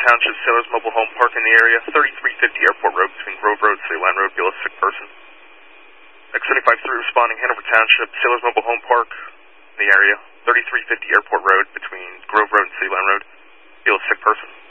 Township, Sailors Mobile Home Park in the area, 3350 Airport Road between Grove Road, City Line Road, Beulah, sick person. X-75-3 responding, Hanover Township, Sailors Mobile Home Park in the area, 3350 Airport Road between Grove Road and City Line Road, Beulah, sick person.